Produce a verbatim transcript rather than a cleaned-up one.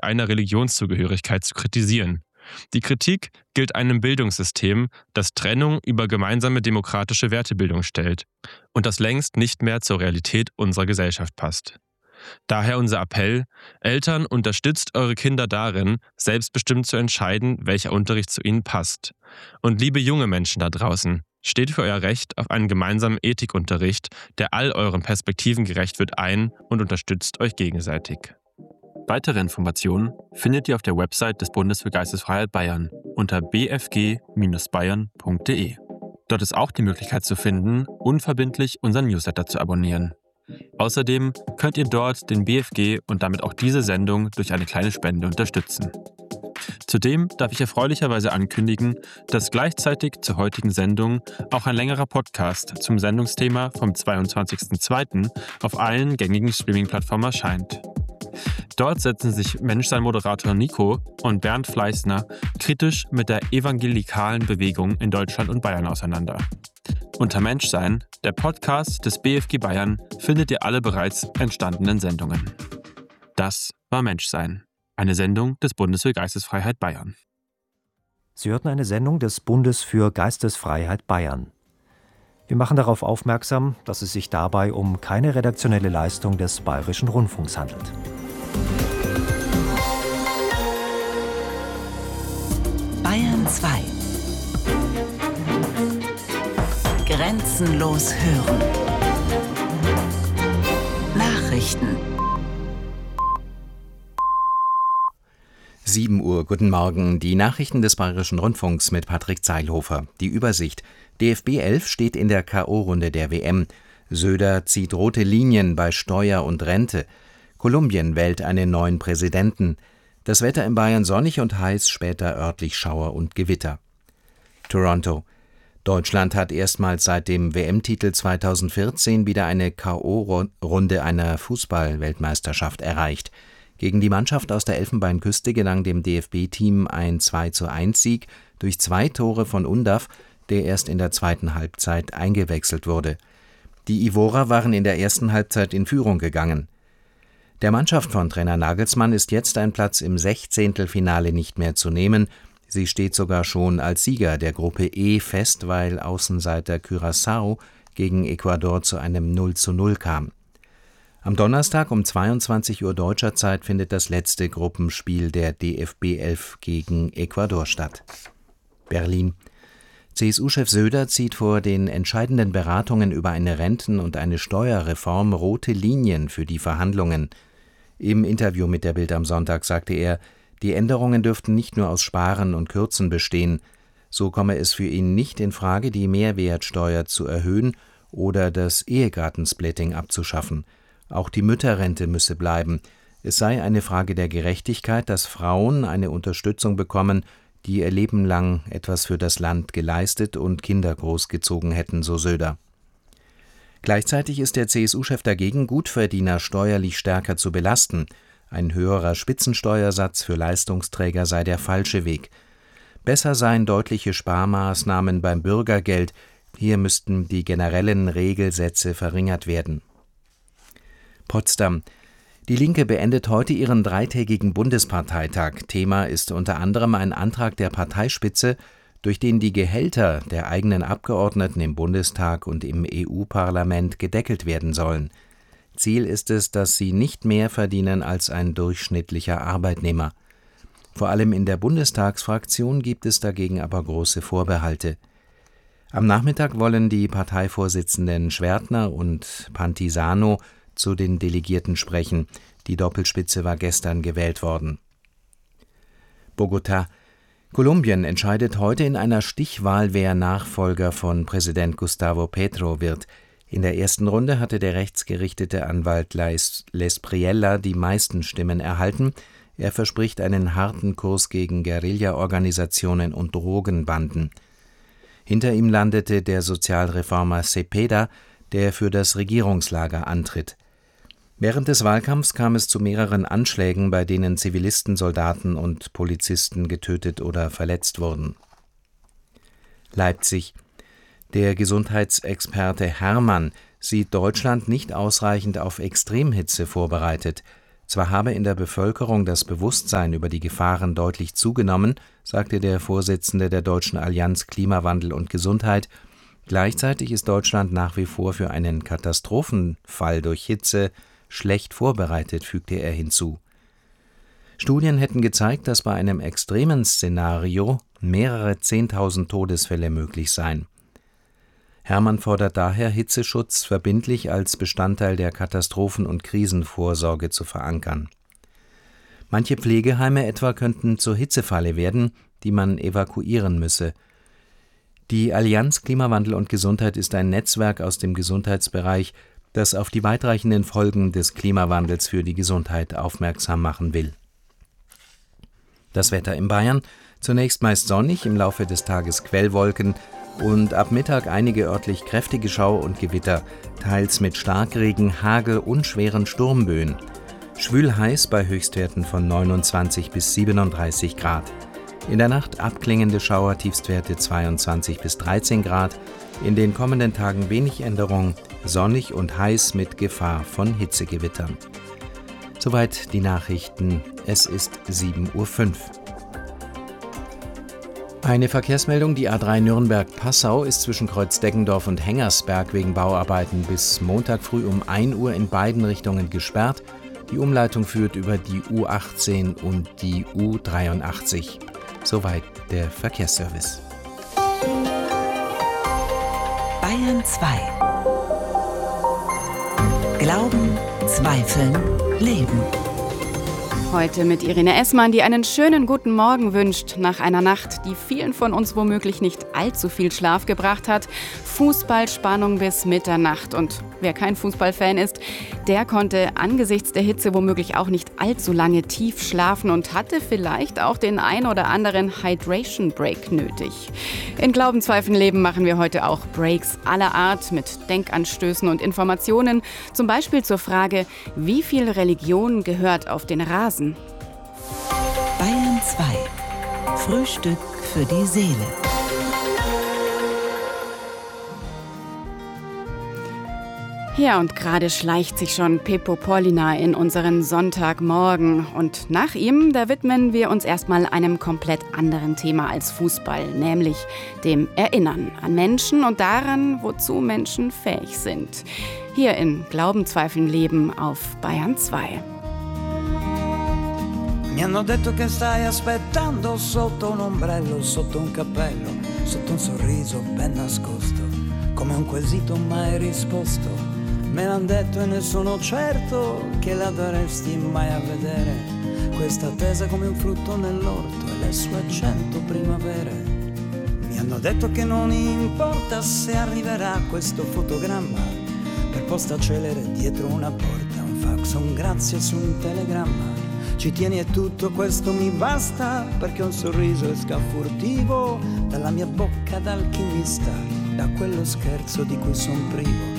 irgendeiner Religionszugehörigkeit zu kritisieren. Die Kritik gilt einem Bildungssystem, das Trennung über gemeinsame demokratische Wertebildung stellt und das längst nicht mehr zur Realität unserer Gesellschaft passt. Daher unser Appell: Eltern, unterstützt eure Kinder darin, selbstbestimmt zu entscheiden, welcher Unterricht zu ihnen passt. Und liebe junge Menschen da draußen, steht für euer Recht auf einen gemeinsamen Ethikunterricht, der all euren Perspektiven gerecht wird, ein und unterstützt euch gegenseitig. Weitere Informationen findet ihr auf der Website des Bundes für Geistesfreiheit Bayern unter b f g Bindestrich bayern punkt d e. Dort ist auch die Möglichkeit zu finden, unverbindlich unseren Newsletter zu abonnieren. Außerdem könnt ihr dort den B F G und damit auch diese Sendung durch eine kleine Spende unterstützen. Zudem darf ich erfreulicherweise ankündigen, dass gleichzeitig zur heutigen Sendung auch ein längerer Podcast zum Sendungsthema vom zweiundzwanzigsten zweiten auf allen gängigen Streaming-Plattformen erscheint. Dort setzen sich Menschsein-Moderator Nico und Bernd Fleißner kritisch mit der evangelikalen Bewegung in Deutschland und Bayern auseinander. Unter Menschsein, der Podcast des B F G Bayern, findet ihr alle bereits entstandenen Sendungen. Das war Menschsein, eine Sendung des Bundes für Geistesfreiheit Bayern. Sie hörten eine Sendung des Bundes für Geistesfreiheit Bayern. Wir machen darauf aufmerksam, dass es sich dabei um keine redaktionelle Leistung des Bayerischen Rundfunks handelt. Bayern zwei. Grenzenlos hören. Nachrichten. sieben Uhr, guten Morgen. Die Nachrichten des Bayerischen Rundfunks mit Patrick Zeilhofer. Die Übersicht. D F B elf steht in der K O-Runde der W M. Söder zieht rote Linien bei Steuer und Rente. Kolumbien wählt einen neuen Präsidenten. Das Wetter in Bayern sonnig und heiß, später örtlich Schauer und Gewitter. Toronto. Deutschland hat erstmals seit dem W M-Titel zweitausendvierzehn wieder eine K O-Runde einer Fußball-Weltmeisterschaft erreicht. Gegen die Mannschaft aus der Elfenbeinküste gelang dem D F B-Team ein zwei zu eins Sieg durch zwei Tore von Undav, der erst in der zweiten Halbzeit eingewechselt wurde. Die Ivorer waren in der ersten Halbzeit in Führung gegangen. Der Mannschaft von Trainer Nagelsmann ist jetzt ein Platz im Sechzehntelfinale nicht mehr zu nehmen. Sie steht sogar schon als Sieger der Gruppe E fest, weil Außenseiter Curaçao gegen Ecuador zu einem null zu null kam. Am Donnerstag um zweiundzwanzig Uhr deutscher Zeit findet das letzte Gruppenspiel der D F B elf gegen Ecuador statt. Berlin. C S U-Chef Söder zieht vor den entscheidenden Beratungen über eine Renten- und eine Steuerreform rote Linien für die Verhandlungen. Im Interview mit der Bild am Sonntag sagte er, die Änderungen dürften nicht nur aus Sparen und Kürzen bestehen. So komme es für ihn nicht in Frage, die Mehrwertsteuer zu erhöhen oder das Ehegattensplitting abzuschaffen. Auch die Mütterrente müsse bleiben. Es sei eine Frage der Gerechtigkeit, dass Frauen eine Unterstützung bekommen, die ihr Leben lang etwas für das Land geleistet und Kinder großgezogen hätten, so Söder. Gleichzeitig ist der C S U-Chef dagegen, Gutverdiener steuerlich stärker zu belasten. Ein höherer Spitzensteuersatz für Leistungsträger sei der falsche Weg. Besser seien deutliche Sparmaßnahmen beim Bürgergeld. Hier müssten die generellen Regelsätze verringert werden. Potsdam. Die Linke beendet heute ihren dreitägigen Bundesparteitag. Thema ist unter anderem ein Antrag der Parteispitze, durch den die Gehälter der eigenen Abgeordneten im Bundestag und im E U-Parlament gedeckelt werden sollen. Ziel ist es, dass sie nicht mehr verdienen als ein durchschnittlicher Arbeitnehmer. Vor allem in der Bundestagsfraktion gibt es dagegen aber große Vorbehalte. Am Nachmittag wollen die Parteivorsitzenden Schwertner und Pantisano zu den Delegierten sprechen. Die Doppelspitze war gestern gewählt worden. Bogotá. Kolumbien entscheidet heute in einer Stichwahl, wer Nachfolger von Präsident Gustavo Petro wird. In der ersten Runde hatte der rechtsgerichtete Anwalt Lespriella die meisten Stimmen erhalten. Er verspricht einen harten Kurs gegen Guerilla-Organisationen und Drogenbanden. Hinter ihm landete der Sozialreformer Cepeda, der für das Regierungslager antritt. Während des Wahlkampfs kam es zu mehreren Anschlägen, bei denen Zivilisten, Soldaten und Polizisten getötet oder verletzt wurden. Leipzig. Der Gesundheitsexperte Herrmann sieht Deutschland nicht ausreichend auf Extremhitze vorbereitet. Zwar habe in der Bevölkerung das Bewusstsein über die Gefahren deutlich zugenommen, sagte der Vorsitzende der Deutschen Allianz Klimawandel und Gesundheit, gleichzeitig ist Deutschland nach wie vor für einen Katastrophenfall durch Hitze schlecht vorbereitet, fügte er hinzu. Studien hätten gezeigt, dass bei einem extremen Szenario mehrere Zehntausend Todesfälle möglich seien. Hermann fordert daher, Hitzeschutz verbindlich als Bestandteil der Katastrophen- und Krisenvorsorge zu verankern. Manche Pflegeheime etwa könnten zur Hitzefalle werden, die man evakuieren müsse. Die Allianz Klimawandel und Gesundheit ist ein Netzwerk aus dem Gesundheitsbereich, das auf die weitreichenden Folgen des Klimawandels für die Gesundheit aufmerksam machen will. Das Wetter in Bayern: zunächst meist sonnig, im Laufe des Tages Quellwolken und ab Mittag einige örtlich kräftige Schauer und Gewitter, teils mit Starkregen, Hagel und schweren Sturmböen. Schwül heiß bei Höchstwerten von neunundzwanzig bis siebenunddreißig Grad. In der Nacht abklingende Schauer, Tiefstwerte zweiundzwanzig bis dreizehn Grad. In den kommenden Tagen wenig Änderung, sonnig und heiß mit Gefahr von Hitzegewittern. Soweit die Nachrichten. Es ist sieben Uhr fünf. Eine Verkehrsmeldung: Die A drei Nürnberg-Passau ist zwischen Kreuz-Deggendorf und Hengersberg wegen Bauarbeiten bis Montag früh um ein Uhr in beiden Richtungen gesperrt. Die Umleitung führt über die U achtzehn und die U dreiundachtzig. Soweit der Verkehrsservice. Bayern zwei. Glauben, Zweifeln, Leben. Heute mit Irene Essmann, die einen schönen guten Morgen wünscht nach einer Nacht, die vielen von uns womöglich nicht allzu viel Schlaf gebracht hat. Fußballspannung bis Mitternacht. Und wer kein Fußballfan ist, der konnte angesichts der Hitze womöglich auch nicht allzu lange tief schlafen und hatte vielleicht auch den ein oder anderen Hydration Break nötig. In Glauben, Zweifeln, Leben machen wir heute auch Breaks aller Art mit Denkanstößen und Informationen. Zum Beispiel zur Frage, wie viel Religion gehört auf den Rasen? Bayern zwei. Frühstück für die Seele. Ja, und gerade schleicht sich schon Peppo Pollina in unseren Sonntagmorgen. Und nach ihm, da widmen wir uns erstmal einem komplett anderen Thema als Fußball, nämlich dem Erinnern an Menschen und daran, wozu Menschen fähig sind. Hier in Glauben, Zweifeln, Leben auf Bayern zwei. Mi hanno detto che stai aspettando sotto un ombrello, sotto un cappello, sotto un sorriso ben nascosto, come un quesito mai risposto. Me l'han detto e ne sono certo che la daresti mai a vedere, questa attesa come un frutto nell'orto e le sue cento primavere. Mi hanno detto che non importa se arriverà questo fotogramma per posta celere dietro una porta, un fax, un grazie su un telegramma. Ci tieni e tutto questo mi basta, perché un sorriso esca furtivo dalla mia bocca d'alchimista, da quello scherzo di cui son privo.